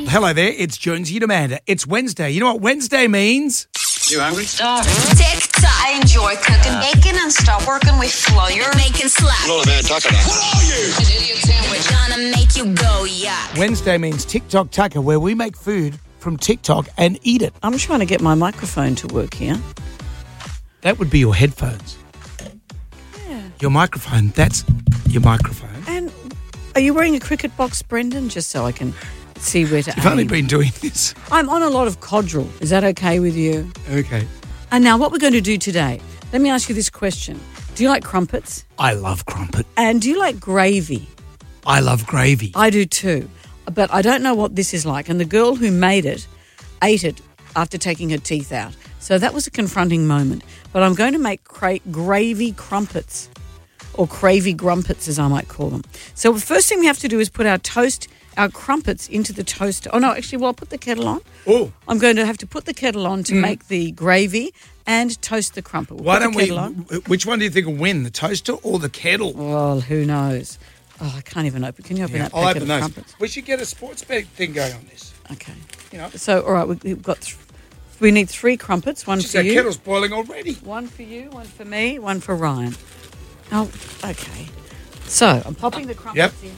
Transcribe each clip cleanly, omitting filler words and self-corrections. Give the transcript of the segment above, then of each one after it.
Hello there, it's Jonesy and Amanda. It's Wednesday. You know what Wednesday means? You hungry? Starving. TikTok. I enjoy cooking bacon and stop working with flour. Making slap. Not a bad taco now. What are you? An idiot sandwich. Gonna make you go, yeah. Wednesday means TikTok Tucker, where we make food from TikTok and eat it. I'm trying to get my microphone to work here. That would be your headphones. Yeah. Your microphone, that's your microphone. And are you wearing a cricket box, Brendan, just so I can see where to You've only aim? been doing this. I'm on a lot of Codral. Is that okay with you? Okay. And now what we're going to do today, let me ask you this question. Do you like crumpets? I love crumpet. And do you like gravy? I love gravy. I do too. But I don't know what this is like. And the girl who made it ate it after taking her teeth out. So that was a confronting moment. But I'm going to make gravy crumpets, or cravy grumpets as I might call them. So the first thing we have to do is put our crumpets into the toaster. Oh, no, actually, I'll put the kettle on. Oh. I'm going to have to put the kettle on to make the gravy and toast the crumpet. We'll Why put don't the we? kettle on. Which one do you think will win, the toaster or the kettle? Well, who knows? Oh, I can't even open. Can you open that I'll packet open of those. crumpets? We should get a sports bet thing going on this. Okay. You know, So, all right, we've got we need 3 crumpets, one just for our you. kettle's boiling already. One for you, one for me, one for Ryan. Oh, okay. So, I'm popping the crumpets in.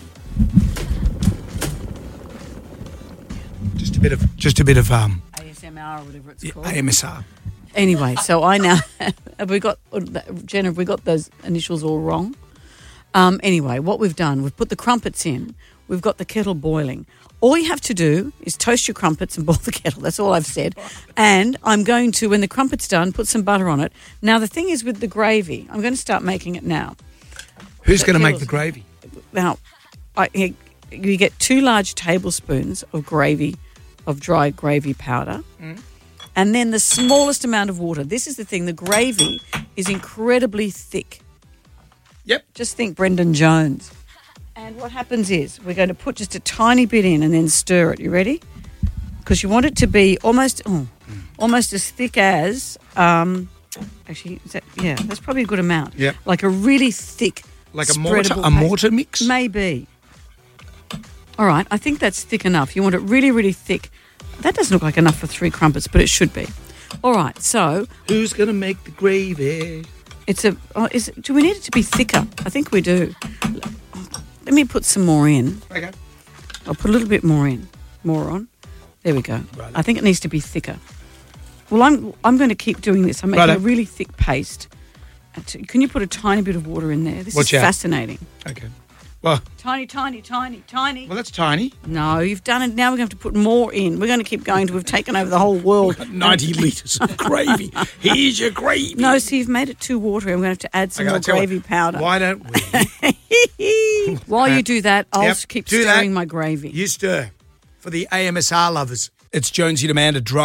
Just a bit of ASMR or whatever it's called. AMSR. Anyway, so I now Jenna, have we got those initials all wrong? Anyway, what we've done, we've put the crumpets in. We've got the kettle boiling. All you have to do is toast your crumpets and boil the kettle. That's all I've said. And I'm going to, when the crumpet's done, put some butter on it. Now, the thing is with the gravy, I'm going to start making it now. Who's going to make the gravy? Now, you get 2 large tablespoons of gravy, of dry gravy powder, and then the smallest amount of water. This is the thing. The gravy is incredibly thick. Yep. Just think Brendan Jones. And what happens is we're going to put just a tiny bit in and then stir it. You ready? Because you want it to be almost as thick as, actually, that's probably a good amount. Yep. Like a really thick, Like a spreadable mortar mix? Maybe. All right, I think that's thick enough. You want it really, really thick. That doesn't look like enough for 3 crumpets, but it should be. All right, so Who's going to make the gravy? do we need it to be thicker? I think we do. Let me put some more in. Okay. I'll put a little bit more in. More on. There we go. Right. I think it needs to be thicker. Well, I'm going to keep doing this. I'm making Righto. a really thick paste. Can you put a tiny bit of water in there? This Watch is out. fascinating. Okay. Well, Tiny. that's tiny. No, you've done it. Now we're going to have to put more in. We're going to keep going till we've taken over the whole world. 90 litres of gravy. Here's your gravy. No, see, you've made it too watery. I'm going to have to add some Okay, more I'll tell you gravy what, powder. Why don't we? While you do that, I'll Yep, keep do stirring that. my gravy. You stir. For the AMSR lovers, it's Jonesy and Amanda dry.